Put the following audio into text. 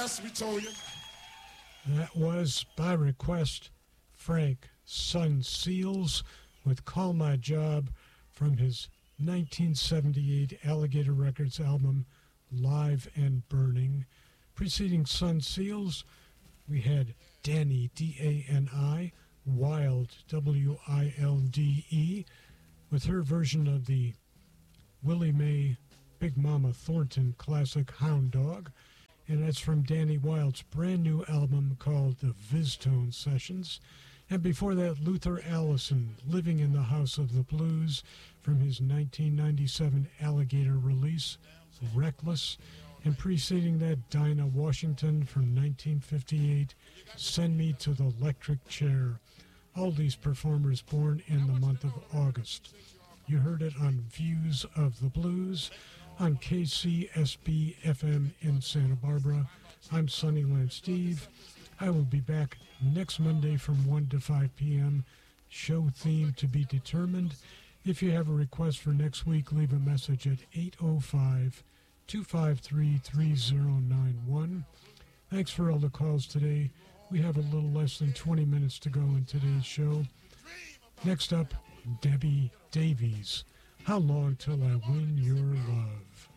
Yes, we told you. That was, by request, Frank Sun Seals with Call My Job from his 1978 Alligator Records album Live and Burning. Preceding Sun Seals, we had Dani, D-A-N-I, Wilde, W-I-L-D-E, with her version of the Willie Mae Big Mama Thornton classic Hound Dog. And that's from Danny Wilde's brand new album called The Viztone Sessions. And before that, Luther Allison, Living in the House of the Blues, from his 1997 Alligator release, Reckless. And preceding that, Dinah Washington from 1958, Send Me to the Electric Chair. All these performers born in the month of August. You heard it on Views of the Blues on KCSB FM in Santa Barbara. I'm Sunnyland Steve. I will be back next Monday from 1 to 5 p.m. Show theme to be determined. If you have a request for next week, leave a message at 805-253-3091. Thanks for all the calls today. We have a little less than 20 minutes to go in today's show. Next up, Debbie Davies. How long till I win your love?